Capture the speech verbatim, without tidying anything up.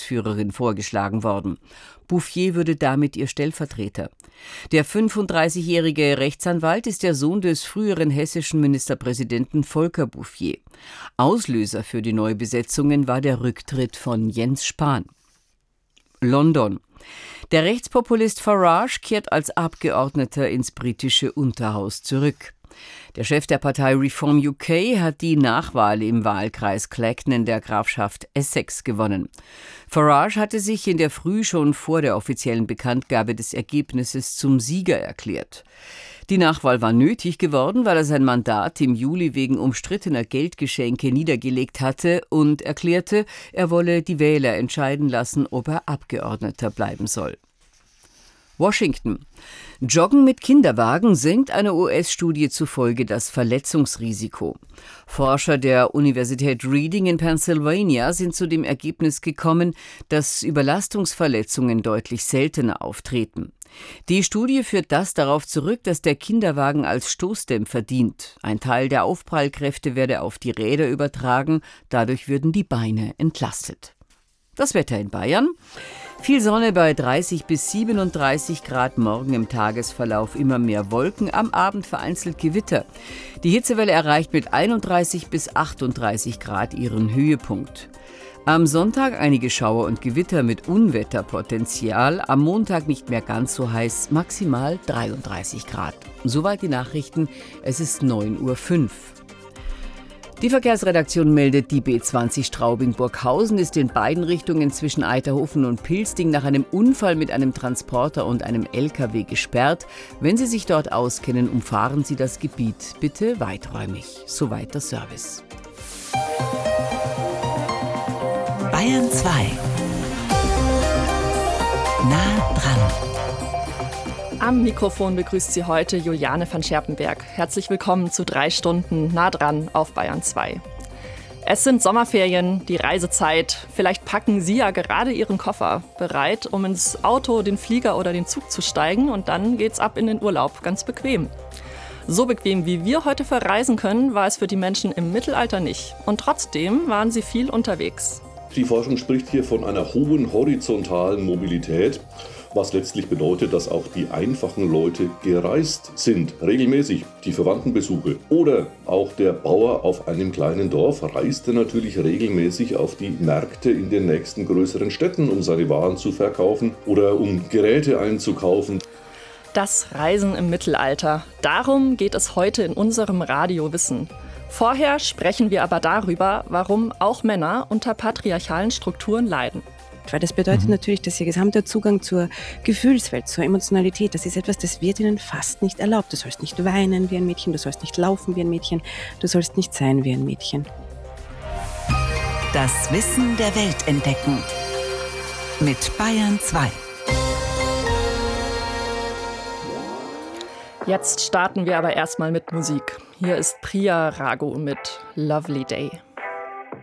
Geschäftsführerin vorgeschlagen worden. Bouffier würde damit ihr Stellvertreter. Der fünfunddreißigjährige Rechtsanwalt ist der Sohn des früheren hessischen Ministerpräsidenten Volker Bouffier. Auslöser für die Neubesetzungen war der Rücktritt von Jens Spahn. London. Der Rechtspopulist Farage kehrt als Abgeordneter ins britische Unterhaus zurück. Der Chef der Partei Reform U K hat die Nachwahl im Wahlkreis Clacton in der Grafschaft Essex gewonnen. Farage hatte sich in der Früh schon vor der offiziellen Bekanntgabe des Ergebnisses zum Sieger erklärt. Die Nachwahl war nötig geworden, weil er sein Mandat im Juli wegen umstrittener Geldgeschenke niedergelegt hatte und erklärte, er wolle die Wähler entscheiden lassen, ob er Abgeordneter bleiben soll. Washington. Joggen mit Kinderwagen senkt einer U S-Studie zufolge das Verletzungsrisiko. Forscher der Universität Reading in Pennsylvania sind zu dem Ergebnis gekommen, dass Überlastungsverletzungen deutlich seltener auftreten. Die Studie führt das darauf zurück, dass der Kinderwagen als Stoßdämpfer dient. Ein Teil der Aufprallkräfte werde auf die Räder übertragen, dadurch würden die Beine entlastet. Das Wetter in Bayern. Viel Sonne bei dreißig bis siebenunddreißig Grad, morgen im Tagesverlauf immer mehr Wolken, am Abend vereinzelt Gewitter. Die Hitzewelle erreicht mit einunddreißig bis achtunddreißig Grad ihren Höhepunkt. Am Sonntag einige Schauer und Gewitter mit Unwetterpotenzial, am Montag nicht mehr ganz so heiß, maximal dreiunddreißig Grad. Soweit die Nachrichten, es ist neun Uhr fünf. Die Verkehrsredaktion meldet, die B zwanzig Straubing-Burghausen ist in beiden Richtungen zwischen Eiterhofen und Pilsting nach einem Unfall mit einem Transporter und einem L K W gesperrt. Wenn Sie sich dort auskennen, umfahren Sie das Gebiet bitte weiträumig. Soweit der Service. Bayern zwei. Nah dran. Am Mikrofon begrüßt Sie heute Juliane van Scherpenberg. Herzlich willkommen zu drei Stunden nah dran auf Bayern zwei. Es sind Sommerferien, die Reisezeit. Vielleicht packen Sie ja gerade Ihren Koffer bereit, um ins Auto, den Flieger oder den Zug zu steigen und dann geht's ab in den Urlaub, ganz bequem. So bequem wie wir heute verreisen können, war es für die Menschen im Mittelalter nicht. Und trotzdem waren sie viel unterwegs. Die Forschung spricht hier von einer hohen horizontalen Mobilität, was letztlich bedeutet, dass auch die einfachen Leute gereist sind, regelmäßig, die Verwandtenbesuche. Oder auch der Bauer auf einem kleinen Dorf reiste natürlich regelmäßig auf die Märkte in den nächsten größeren Städten, um seine Waren zu verkaufen oder um Geräte einzukaufen. Das Reisen im Mittelalter. Darum geht es heute in unserem Radiowissen. Vorher sprechen wir aber darüber, warum auch Männer unter patriarchalen Strukturen leiden. Weil das bedeutet mhm. natürlich, dass ihr gesamter Zugang zur Gefühlswelt, zur Emotionalität, das ist etwas, das wird ihnen fast nicht erlaubt. Du sollst nicht weinen wie ein Mädchen, du sollst nicht laufen wie ein Mädchen, du sollst nicht sein wie ein Mädchen. Das Wissen der Welt entdecken. Mit Bayern zwei. Jetzt starten wir aber erstmal mit Musik. Hier ist Priya Rago mit Lovely Day.